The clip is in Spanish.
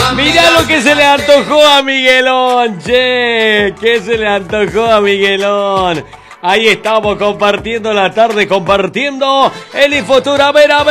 Mirá lo que se le antojó a Miguelón, che. ¿Qué se le antojó a Miguelón? Ahí estamos compartiendo la tarde, compartiendo el Infotur. A ver,